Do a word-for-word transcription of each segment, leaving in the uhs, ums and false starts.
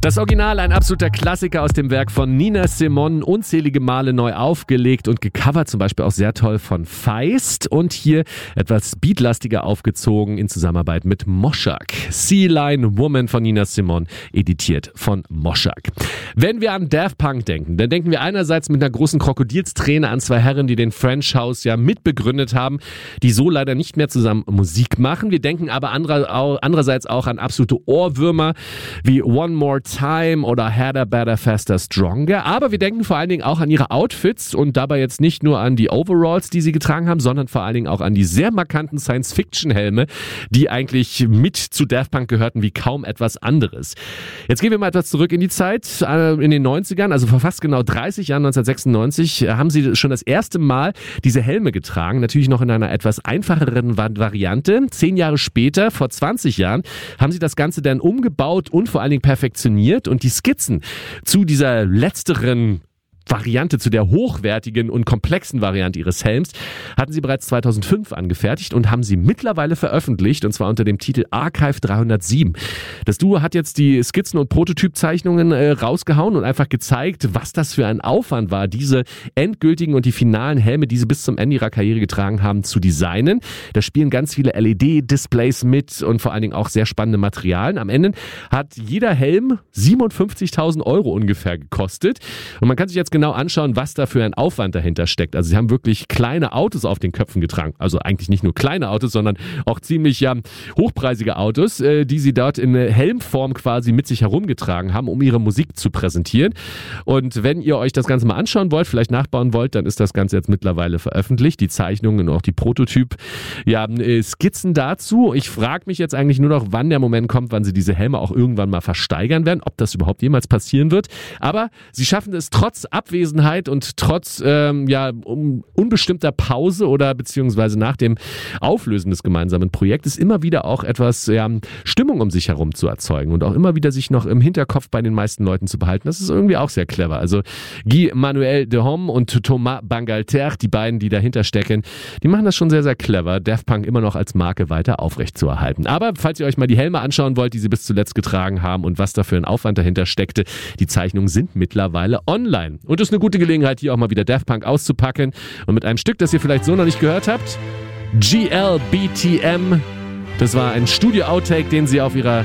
Das Original, ein absoluter Klassiker aus dem Werk von Nina Simone, unzählige Male neu aufgelegt und gecovert, zum Beispiel auch sehr toll von Feist und hier etwas beatlastiger aufgezogen in Zusammenarbeit mit Moschak. Sea Lion Woman von Nina Simone, editiert von Moschak. Wenn wir an Daft Punk denken, dann denken wir einerseits mit einer großen Krokodilsträne an zwei Herren, die den French House ja mitbegründet haben, die so leider nicht mehr zusammen Musik machen. Wir denken aber andererseits auch an absolute Ohrwürmer wie One More Time oder Harder, Better, Faster, Stronger. Aber wir denken vor allen Dingen auch an ihre Outfits und dabei jetzt nicht nur an die Overalls, die sie getragen haben, sondern vor allen Dingen auch an die sehr markanten Science-Fiction-Helme, die eigentlich mit zu Daft Punk gehörten wie kaum etwas anderes. Jetzt gehen wir mal etwas zurück in die Zeit, in den neunzigern, also vor fast genau dreißig Jahren, neunzehnhundertsechsundneunzig, haben sie schon das erste Mal diese Helme getragen, natürlich noch in einer etwas einfacheren Variante. Zehn Jahre später, vor zwanzig Jahren, haben sie das Ganze dann umgebaut und vor allen Dingen perfektioniert und die Skizzen zu dieser letzteren Variante, zu der hochwertigen und komplexen Variante ihres Helms, hatten sie bereits zweitausendfünf angefertigt und haben sie mittlerweile veröffentlicht, und zwar unter dem Titel Archive dreihundertsieben. Das Duo hat jetzt die Skizzen und Prototypzeichnungen äh, rausgehauen und einfach gezeigt, was das für ein Aufwand war, diese endgültigen und die finalen Helme, die sie bis zum Ende ihrer Karriere getragen haben, zu designen. Da spielen ganz viele L E D-Displays mit und vor allen Dingen auch sehr spannende Materialien. Am Ende hat jeder Helm siebenundfünfzigtausend Euro ungefähr gekostet und man kann sich jetzt genau anschauen, was da für ein Aufwand dahinter steckt. Also sie haben wirklich kleine Autos auf den Köpfen getragen. Also eigentlich nicht nur kleine Autos, sondern auch ziemlich ja, hochpreisige Autos, äh, die sie dort in Helmform quasi mit sich herumgetragen haben, um ihre Musik zu präsentieren. Und wenn ihr euch das Ganze mal anschauen wollt, vielleicht nachbauen wollt, dann ist das Ganze jetzt mittlerweile veröffentlicht. Die Zeichnungen und auch die Prototyp, ja, äh, Skizzen dazu. Ich frage mich jetzt eigentlich nur noch, wann der Moment kommt, wann sie diese Helme auch irgendwann mal versteigern werden, ob das überhaupt jemals passieren wird. Aber sie schaffen es trotz Abwesenheit und trotz ähm, ja, um, unbestimmter Pause oder beziehungsweise nach dem Auflösen des gemeinsamen Projektes immer wieder auch etwas ja, Stimmung um sich herum zu erzeugen und auch immer wieder sich noch im Hinterkopf bei den meisten Leuten zu behalten. Das ist irgendwie auch sehr clever. Also Guy Manuel de Homme und Thomas Bangalter, die beiden, die dahinter stecken, die machen das schon sehr, sehr clever, Daft Punk immer noch als Marke weiter aufrechtzuerhalten. Aber falls ihr euch mal die Helme anschauen wollt, die sie bis zuletzt getragen haben und was da für ein Aufwand dahinter steckte, die Zeichnungen sind mittlerweile online. Und das ist eine gute Gelegenheit, hier auch mal wieder Daft Punk auszupacken. Und mit einem Stück, das ihr vielleicht so noch nicht gehört habt, G L B T M. Das war ein Studio-Outtake, den sie auf ihrer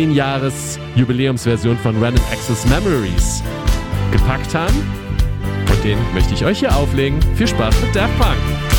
zehn-Jahres-Jubiläumsversion von Random Access Memories gepackt haben. Und den möchte ich euch hier auflegen. Viel Spaß mit Daft Punk.